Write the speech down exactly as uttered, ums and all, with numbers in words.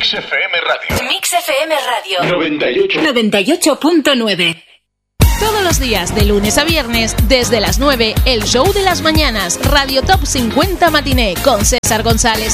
Mix F M Radio. Mix F M Radio. noventa y ocho. noventa y ocho punto nueve. Todos los días, de lunes a viernes, desde las nueve, el show de las mañanas, Radio Top cincuenta Matiné, con César González.